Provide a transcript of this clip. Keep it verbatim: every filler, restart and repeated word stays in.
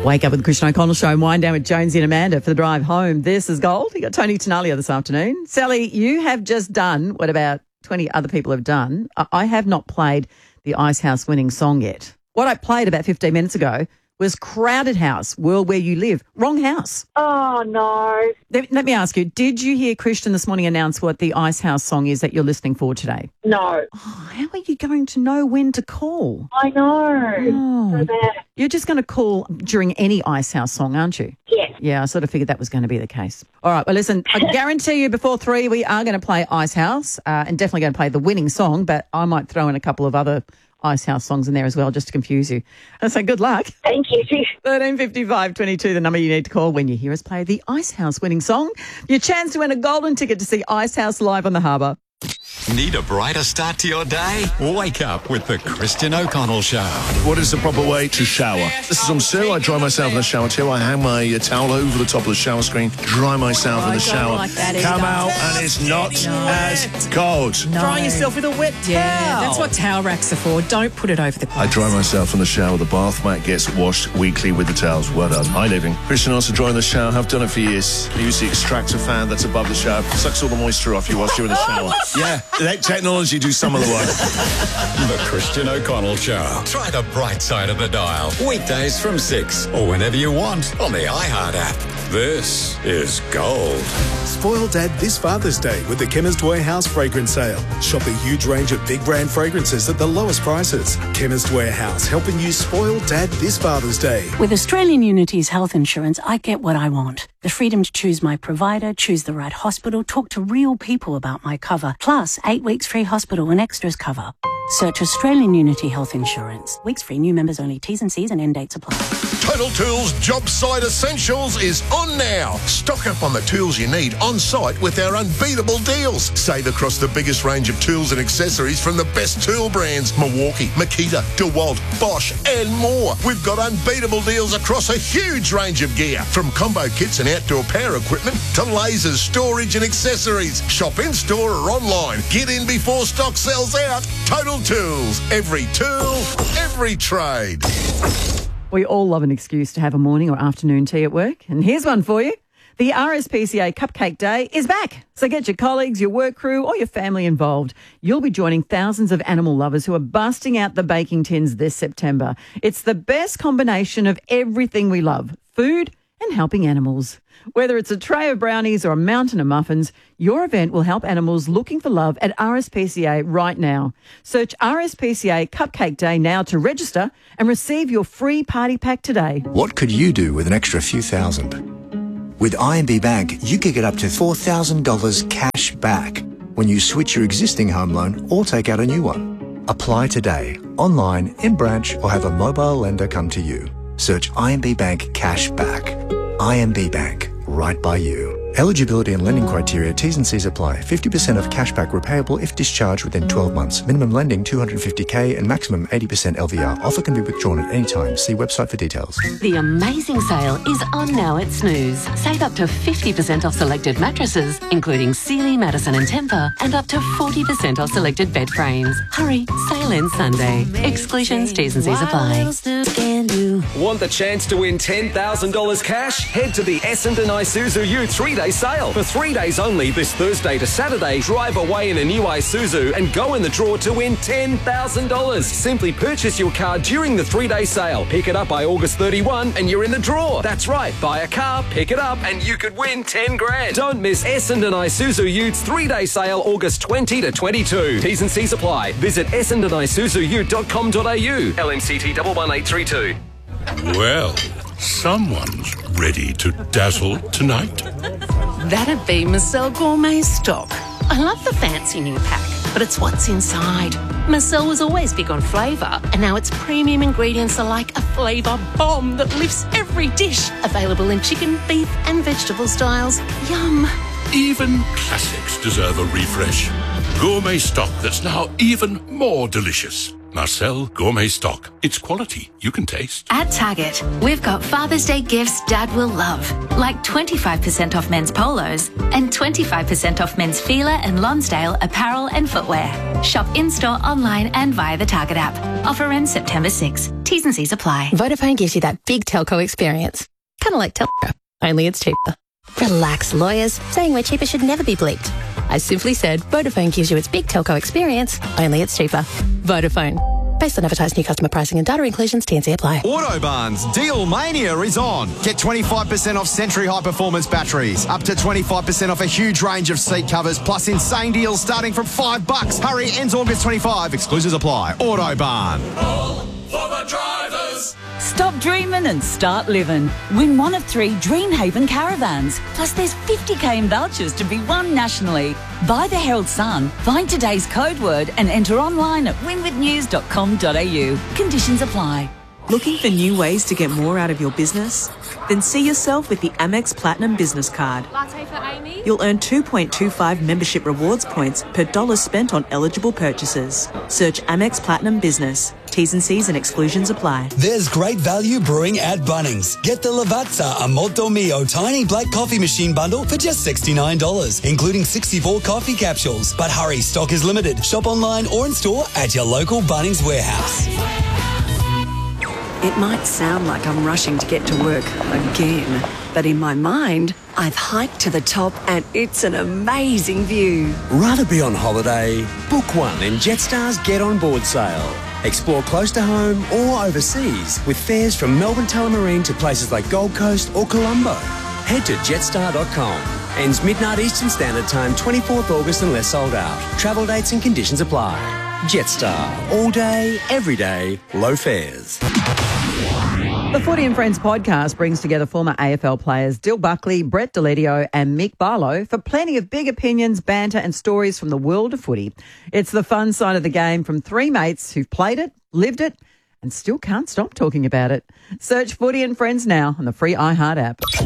Wake up with the Christian O'Connell Show and wind down with Jonesy and Amanda for the drive home. This is Gold. You got Tony Tenalia this afternoon. Sally, you have just done what about twenty other people have done. I have not played the Icehouse winning song yet. What I played about fifteen minutes ago was Crowded House, World Where You Live. Wrong house. Oh, no. Let, let me ask you, did you hear Christian this morning announce what the Icehouse song is that you're listening for today? No. Oh, how are you going to know when to call? I know. Oh, So bad. you're just going to call during any Icehouse song, aren't you? Yes. Yeah, I sort of figured that was going to be the case. All right, well, listen, I guarantee you before three we are going to play Icehouse uh, and definitely going to play the winning song, but I might throw in a couple of other Icehouse songs in there as well just to confuse you. I say good luck. Thank you. thirteen fifty-five twenty-two, the number you need to call when you hear us play the Icehouse winning song. Your chance to win a golden ticket to see Icehouse live on the harbour. Need a brighter start to your day? Wake up with the Christian O'Connell Show. What is the proper way to shower? This is I'm Sue. I dry myself in the shower too. I hang my uh, towel over the top of the shower screen, dry myself Oh, in I the don't shower, like that come either. out, and it's not as cold. No. Dry yourself with a wet towel. Yeah, that's what towel racks are for. Don't put it over the I dry myself in the shower. The bath mat gets washed weekly with the towels. Well done. Hi, living. Christian also dry in the shower. I've done it for years. I use the extractor fan that's above the shower. Sucks all the moisture off you whilst you're in the shower. Yeah, let technology do some of the work. The Christian O'Connell Show. Try the bright side of the dial. Weekdays from six or whenever you want on the iHeart app. This is Gold. Spoil Dad this Father's Day with the Chemist Warehouse fragrance sale. Shop a huge range of big brand fragrances at the lowest prices. Chemist Warehouse, helping you spoil Dad this Father's Day. With Australian Unity's health insurance, I get what I want. The freedom to choose my provider, choose the right hospital, talk to real people about my cover, plus eight weeks free hospital and extras cover. Search Australian Unity Health Insurance. Weeks free, new members only. T's and C's and end dates apply. Total Tools Job Site Essentials is on now. Stock up on the tools you need on site with our unbeatable deals. Save across the biggest range of tools and accessories from the best tool brands, Milwaukee, Makita, DeWalt, Bosch and more. We've got unbeatable deals across a huge range of gear, from combo kits and outdoor power equipment to lasers, storage and accessories. Shop in store or online. Get in before stock sells out. Total Tools. Every tool, every trade. We all love an excuse to have a morning or afternoon tea at work. And here's one for you. The R S P C A Cupcake Day is back. So get your colleagues, your work crew or your family involved. You'll be joining thousands of animal lovers who are busting out the baking tins this September. It's the best combination of everything we love, food and helping animals. Whether it's a tray of brownies or a mountain of muffins, your event will help animals looking for love at R S P C A right now. Search R S P C A Cupcake Day now to register and receive your free party pack today. What could you do with an extra few thousand? With I M B Bank, you can get up to four thousand dollars cash back when you switch your existing home loan or take out a new one. Apply today, online, in branch, or have a mobile lender come to you. Search I M B Bank Cash Back. I M B Bank, right by you. Eligibility and lending criteria, T's and C's apply. fifty percent of cashback repayable if discharged within twelve months. Minimum lending two hundred fifty thousand and maximum eighty percent L V R. Offer can be withdrawn at any time. See website for details. The amazing sale is on now at Snooze. Save up to fifty percent off selected mattresses, including Sealy, Madison and Tempur, and up to forty percent off selected bed frames. Hurry, sale ends Sunday. Exclusions, T's and C's apply. Want the chance to win ten thousand dollars cash? Head to the Essendon Isuzu U three-day sale. For three days only, this Thursday to Saturday, drive away in a new Isuzu and go in the draw to win ten thousand dollars. Simply purchase your car during the three-day sale. Pick it up by August thirty-first and you're in the draw. That's right, buy a car, pick it up and you could win ten grand. Don't miss Essendon Isuzu Utes three-day sale August twentieth to twenty-second. T's and C's apply. Visit essendon isuzu ute dot com dot a u. L M C T one one eight three two. Well, someone's ready to dazzle tonight. That'd be Marcel Gourmet Stock. I love the fancy new pack, but it's what's inside. Marcel was always big on flavour, and now its premium ingredients are like a flavour bomb that lifts every dish. Available in chicken, beef and vegetable styles. Yum. Even classics deserve a refresh. Gourmet stock that's now even more delicious. Marcel Gourmet Stock. It's quality you can taste. At Target, we've got Father's Day gifts Dad will love, like twenty-five percent off men's polos and twenty-five percent off men's Fila and Lonsdale apparel and footwear. Shop in-store, online and via the Target app. Offer ends September sixth. T's and C's apply. Vodafone gives you that big telco experience. Kind of like telco, only it's cheaper. Relax, lawyers. Saying we're cheaper should never be bleeped. I simply said Vodafone gives you its big telco experience, only it's cheaper. Vodafone. Based on advertised new customer pricing and data inclusions, T and C apply. Autobarn's Deal Mania is on. Get twenty-five percent off Century High Performance batteries, up to twenty-five percent off a huge range of seat covers, plus insane deals starting from five bucks. Hurry, ends August twenty-fifth. Exclusions apply. Autobarn. All for the drivers. Stop dreaming and start living. Win one of three Dreamhaven caravans. Plus there's fifty k in vouchers to be won nationally. Buy the Herald Sun, find today's code word and enter online at win with news dot com dot a u. Conditions apply. Looking for new ways to get more out of your business? Then see yourself with the Amex Platinum Business Card. Latte for Amy? You'll earn two point two five membership rewards points per dollar spent on eligible purchases. Search Amex Platinum Business. T's and C's and exclusions apply. There's great value brewing at Bunnings. Get the Lavazza a Molto Mio tiny black coffee machine bundle for just sixty-nine dollars, including sixty-four coffee capsules. But hurry, stock is limited. Shop online or in store at your local Bunnings warehouse. It might sound like I'm rushing to get to work again, but in my mind, I've hiked to the top and it's an amazing view. Rather be on holiday? Book one in Jetstar's Get On Board sale. Explore close to home or overseas with fares from Melbourne Tullamarine to places like Gold Coast or Colombo. Head to jetstar dot com. Ends midnight Eastern Standard Time, twenty-fourth August unless sold out. Travel dates and conditions apply. Jetstar. All day, every day, low fares. The Footy and Friends podcast brings together former A F L players Dill Buckley, Brett Deledio and Mick Barlow for plenty of big opinions, banter and stories from the world of footy. It's the fun side of the game from three mates who've played it, lived it and still can't stop talking about it. Search Footy and Friends now on the free iHeart app.